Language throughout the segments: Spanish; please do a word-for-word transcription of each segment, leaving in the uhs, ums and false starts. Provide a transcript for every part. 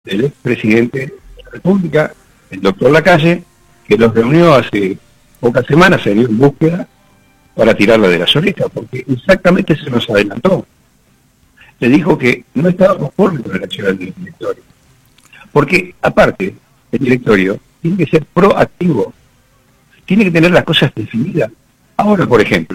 del expresidente de la República, el doctor Lacalle, que los reunió hace pocas semanas, se dio en búsqueda para tirarla de las orejas, porque exactamente se nos adelantó. Le dijo que no estaba conforme con la acción del directorio. Porque, aparte, el directorio tiene que ser proactivo, tiene que tener las cosas definidas. Ahora, por ejemplo,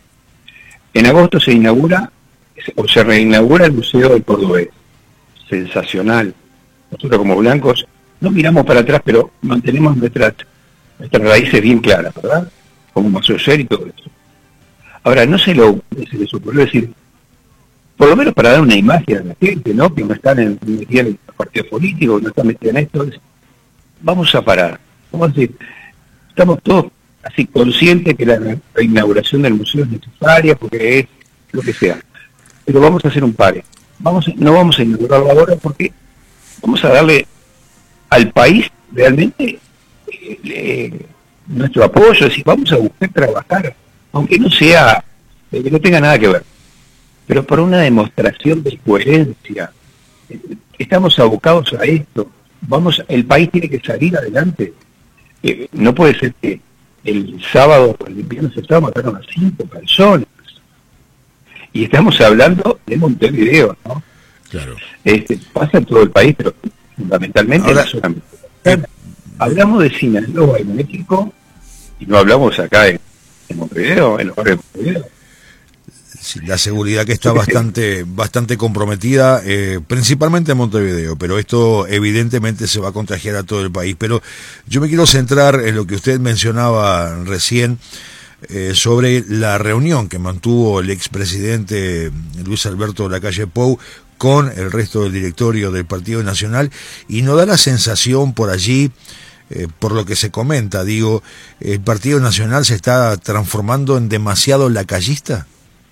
en agosto se inaugura, o se reinaugura el Museo del Cordobés. Sensacional. Nosotros como blancos no miramos para atrás, pero mantenemos nuestras, nuestras raíces bien claras, ¿verdad? Como Masoyer y todo eso. Ahora, no se, lo, se les ocurrió decir, por lo menos para dar una imagen a la gente, ¿no? Que no están en, en los partidos políticos, no están metidos en esto. Vamos a parar. Vamos a decir, estamos todos así conscientes que la reinauguración del museo es necesaria, porque es lo que sea. Pero vamos a hacer un pare. Vamos, no vamos a inaugurarlo ahora porque vamos a darle al país realmente eh, eh, nuestro apoyo, es decir, vamos a buscar trabajar, aunque no sea, eh, que no tenga nada que ver, pero por una demostración de coherencia. Eh, estamos abocados a esto, vamos, el país tiene que salir adelante. Eh, no puede ser que el sábado o el viernes el sábado mataron a cinco personas. Y estamos hablando de Montevideo, ¿no? Claro. Este, pasa en todo el país, pero fundamentalmente Ahora, no solamente. Eh, hablamos de Sinaloa y México, y no hablamos acá en, en Montevideo, en los barrios de Montevideo. Sí, la seguridad que está bastante bastante comprometida, eh, principalmente en Montevideo, pero esto evidentemente se va a contagiar a todo el país. Pero yo me quiero centrar en lo que usted mencionaba recién, eh, sobre la reunión que mantuvo el expresidente Luis Alberto Lacalle Pou con el resto del directorio del Partido Nacional, y no da la sensación por allí, eh, por lo que se comenta, digo, el Partido Nacional se está transformando en demasiado lacallista.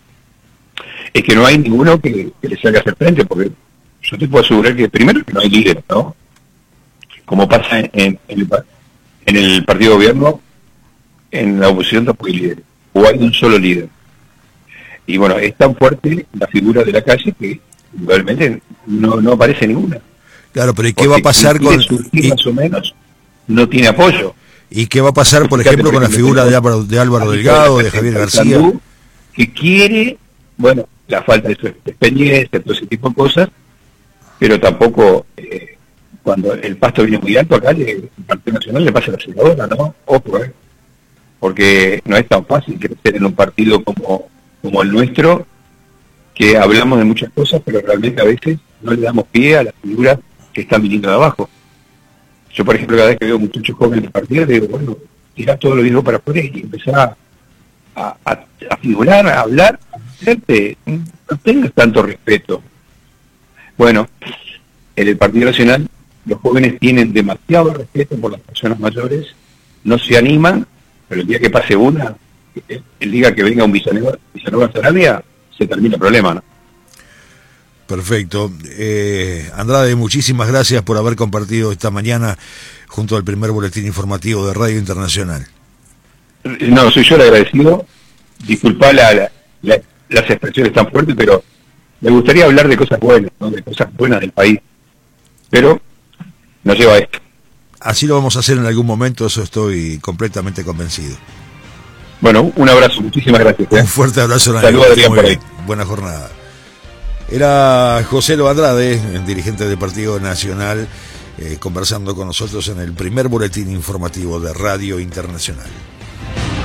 Es que no hay ninguno que, que le salga a hacer frente, porque yo te puedo asegurar que primero que no hay líder, ¿no? Como pasa en, en, el, en el partido de gobierno, en la oposición tampoco hay líder, o hay un solo líder. Y bueno, es tan fuerte la figura de Lacalle que realmente no, no aparece ninguna. Claro, pero ¿y qué va a pasar con...? Y más o menos no tiene apoyo. ¿Y qué va a pasar, por ejemplo, con la figura de Álvaro, de Álvaro Delgado, de Javier García? Que quiere, bueno, la falta de su experiencia, todo ese tipo de cosas, pero tampoco, eh, cuando el pasto viene muy alto acá, el Partido Nacional le pasa a la senadora, ¿no? Ojo, ¿eh? Porque no es tan fácil crecer en un partido como, como el nuestro, que hablamos de muchas cosas, pero realmente a veces no le damos pie a las figuras que están viniendo de abajo. Yo, por ejemplo, cada vez que veo muchachos jóvenes del partido, le digo, bueno, tirá todo lo mismo para afuera y empezar a, a, a, a figurar, a hablar, a hacerte, no tengas tanto respeto. Bueno, en el Partido Nacional los jóvenes tienen demasiado respeto por las personas mayores, no se animan, pero el día que pase una, el día que venga un Villanueva, Villanueva Sarabia, se termina el problema, ¿no? Perfecto. Eh, Andrade, muchísimas gracias por haber compartido esta mañana junto al primer boletín informativo de Radio Internacional. No, soy yo el agradecido. Disculpá la, la, la, las expresiones tan fuertes, pero me gustaría hablar de cosas buenas, ¿no? De cosas buenas del país. Pero nos lleva a esto. Así lo vamos a hacer en algún momento, eso estoy completamente convencido. Bueno, un abrazo, muchísimas gracias. ¿eh? Un fuerte abrazo. Saludos, Adrián, por ahí. Buena jornada. Era José Lo Andrade, el dirigente del Partido Nacional, eh, conversando con nosotros en el primer boletín informativo de Radio Internacional.